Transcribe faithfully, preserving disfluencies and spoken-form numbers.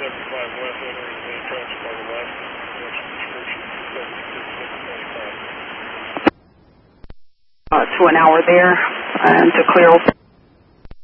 seventy-five west, entering main transport west, next description seventy-six twenty-five. Uh, to an hour there, and to clear.